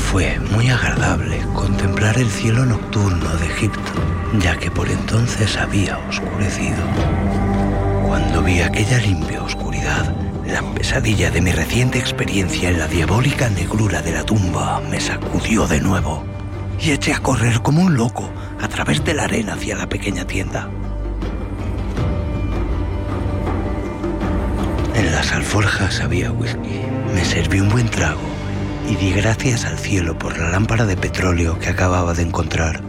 Fue muy agradable contemplar el cielo nocturno de Egipto, ya que por entonces había oscurecido. Cuando vi aquella limpia oscuridad, la pesadilla de mi reciente experiencia en la diabólica negrura de la tumba me sacudió de nuevo y eché a correr como un loco a través de la arena hacia la pequeña tienda. En las alforjas había whisky. Me serví un buen trago y di gracias al cielo por la lámpara de petróleo que acababa de encontrar.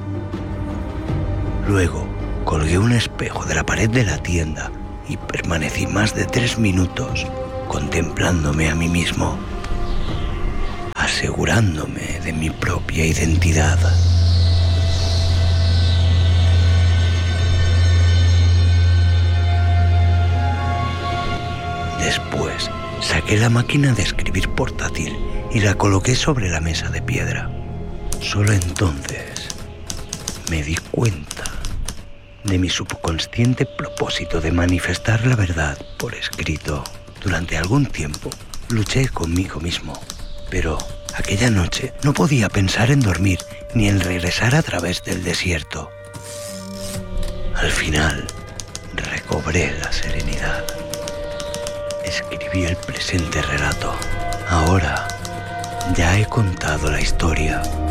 Luego colgué un espejo de la pared de la tienda y permanecí más de 3 minutos contemplándome a mí mismo, asegurándome de mi propia identidad. Después saqué la máquina de escribir portátil y la coloqué sobre la mesa de piedra. Solo entonces me di cuenta de mi subconsciente propósito de manifestar la verdad por escrito. Durante algún tiempo luché conmigo mismo, pero aquella noche no podía pensar en dormir ni en regresar a través del desierto. Al final recobré la serenidad. Escribí el presente relato. Ahora ya he contado la historia.